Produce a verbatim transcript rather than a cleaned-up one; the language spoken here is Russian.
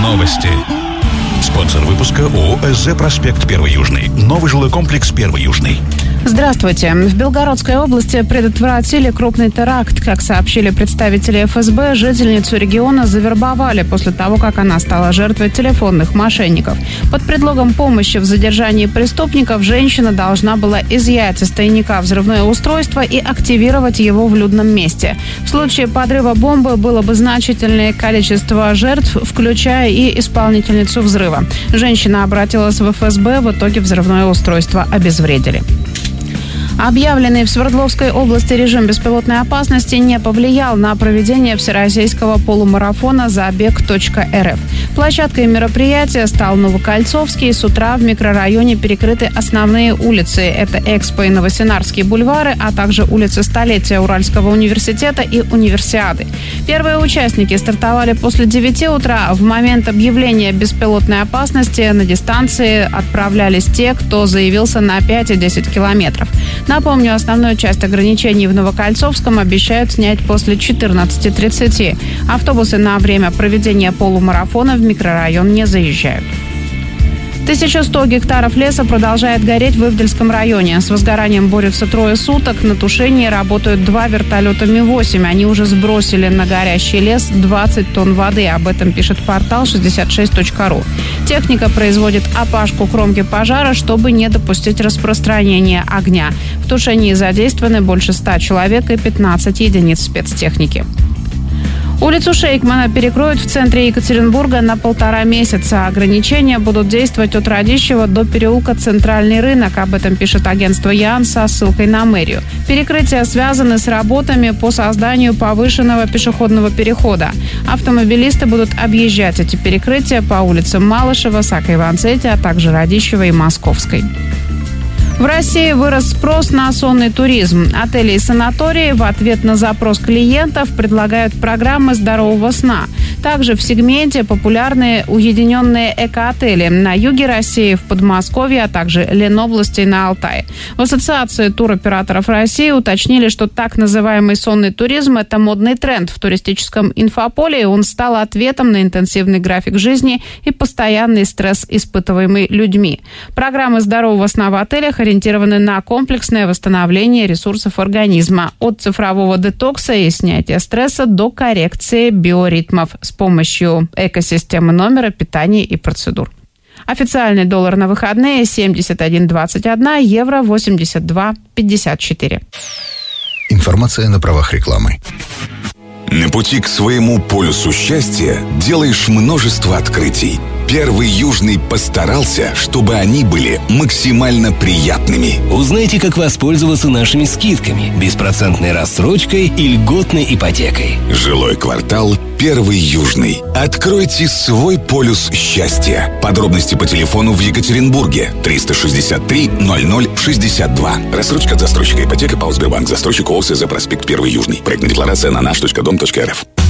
Новости. Спонсор выпуска ООО «СЗ Проспект Первый Южный». Новый жилой комплекс Первый Южный. Здравствуйте. В Белгородской области предотвратили крупный теракт. Как сообщили представители эф эс бэ, жительницу региона завербовали после того, как она стала жертвой телефонных мошенников. Под предлогом помощи в задержании преступников женщина должна была изъять из тайника взрывное устройство и активировать его в людном месте. В случае подрыва бомбы было бы значительное количество жертв, включая и исполнительницу взрыва. Женщина обратилась в эф эс бэ, в итоге взрывное устройство обезвредили. Объявленный в Свердловской области режим беспилотной опасности не повлиял на проведение всероссийского полумарафона «Забег точка эр эф». Площадкой мероприятия стал Новокольцовский. С утра в микрорайоне перекрыты основные улицы. Это Экспо и Новосинарские бульвары, а также улицы Столетия Уральского университета и Универсиады. Первые участники стартовали после девяти утра. В момент объявления беспилотной опасности на дистанции отправлялись те, кто заявился на пять и десять километров. Напомню, основную часть ограничений в Новокольцовском обещают снять после четырнадцати тридцати. Автобусы на время проведения полумарафона в микрорайон не заезжают. тысяча сто гектаров леса продолжает гореть в Ивдельском районе. С возгоранием борются трое суток. На тушении работают два вертолета Ми восемь. Они уже сбросили на горящий лес двадцать тонн воды. Об этом пишет портал шестьдесят шесть точка ру. Техника производит опашку кромки пожара, чтобы не допустить распространения огня. В тушении задействованы больше ста человек и пятнадцать единиц спецтехники. Улицу Шейкмана перекроют в центре Екатеринбурга на полтора месяца. Ограничения будут действовать от Радищева до переулка Центральный рынок. Об этом пишет агентство ЯН со ссылкой на мэрию. Перекрытия связаны с работами по созданию повышенного пешеходного перехода. Автомобилисты будут объезжать эти перекрытия по улицам Малышева, Саакой-Ванцетти, а также Радищева и Московской. В России вырос спрос на сонный туризм. Отели и санатории в ответ на запрос клиентов предлагают программы здорового сна. Также в сегменте популярны уединенные эко-отели на юге России, в Подмосковье, а также Ленобласти и на Алтае. В Ассоциации туроператоров России уточнили, что так называемый сонный туризм – это модный тренд в туристическом инфополе, и он стал ответом на интенсивный график жизни и постоянный стресс, испытываемый людьми. Программы здорового сна в отелях ориентированы на комплексное восстановление ресурсов организма, от цифрового детокса и снятия стресса до коррекции биоритмов с помощью экосистемы номера, питания и процедур. Официальный доллар на выходные семьдесят один двадцать один, евро восемьдесят два пятьдесят четыре. Информация на правах рекламы. На пути к своему полюсу счастья делаешь множество открытий. Первый Южный постарался, чтобы они были максимально приятными. Узнайте, как воспользоваться нашими скидками, беспроцентной рассрочкой и льготной ипотекой. Жилой квартал Первый Южный. Откройте свой полюс счастья. Подробности по телефону в Екатеринбурге триста шестьдесят три ноль ноль шестьдесят два. Рассрочка от застройщика ипотека ПАО Сбербанк. Застройщик ООО «СЗ Проспект Первый Южный». Проектная декларация на наш точка дом точка эр эф.